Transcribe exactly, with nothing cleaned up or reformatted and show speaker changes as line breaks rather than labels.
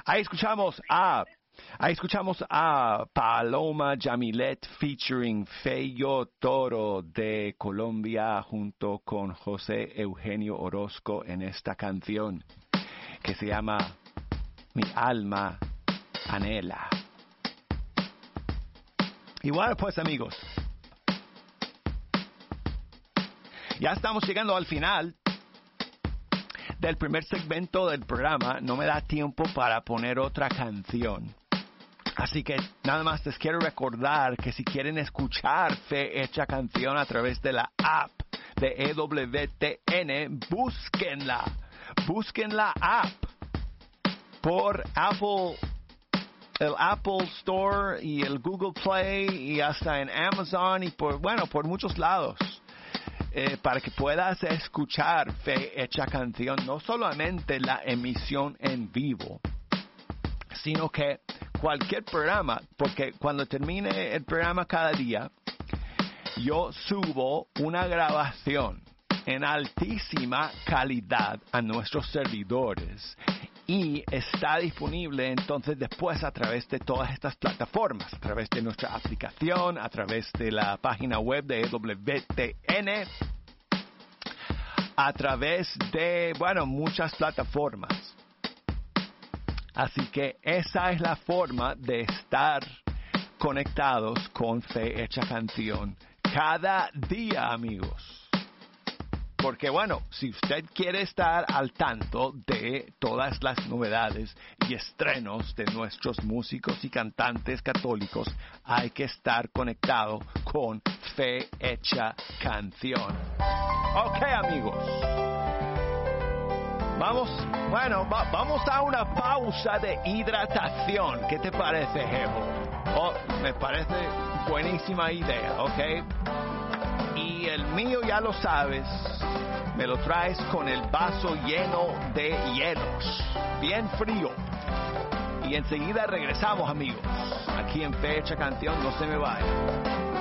Ahí escuchamos a, ahí escuchamos a Paloma Yamilet featuring Feyo Toro de Colombia junto con José Eugenio Orozco en esta canción que se llama Mi Alma Anhela. Y bueno, pues amigos, ya estamos llegando al final del primer segmento del programa. No me da tiempo para poner otra canción. Así que nada más les quiero recordar que si quieren escuchar Fe Hecha Canción a través de la app de E W T N, búsquenla. Busquen la app por Apple, el Apple Store y el Google Play y hasta en Amazon y por, bueno, por muchos lados. Eh, para que puedas escuchar Fe Hecha Canción, no solamente la emisión en vivo, sino que cualquier programa, porque cuando termine el programa cada día, yo subo una grabación en altísima calidad a nuestros servidores y está disponible entonces después a través de todas estas plataformas, a través de nuestra aplicación, a través de la página web de E W T N, a través de, bueno, muchas plataformas. Así que esa es la forma de estar conectados con Fe Hecha Canción cada día, amigos. Porque bueno, si usted quiere estar al tanto de todas las novedades y estrenos de nuestros músicos y cantantes católicos, hay que estar conectado con Fe Hecha Canción. Ok, amigos. Vamos, bueno, va, vamos a una pausa de hidratación. ¿Qué te parece, Jejo? Oh, me parece buenísima idea, ¿ok? Y el mío ya lo sabes, me lo traes con el vaso lleno de hielos, bien frío. Y enseguida regresamos, amigos, aquí en Fe Hecha Canción. No se me vayan.